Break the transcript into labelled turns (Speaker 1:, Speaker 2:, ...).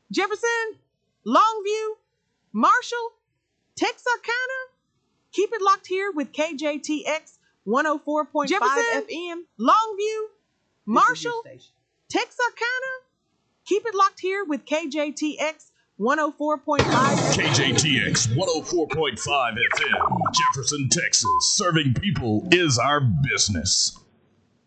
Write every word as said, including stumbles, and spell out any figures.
Speaker 1: Jefferson, Longview, Marshall, Texarkana. Keep it locked here with K J T X one oh four point five F M. Longview, Marshall, Texarkana. Keep it locked here with K J T X one oh four point five F M.
Speaker 2: K J T X one oh four point five F M, Jefferson, Texas. Serving people is our business.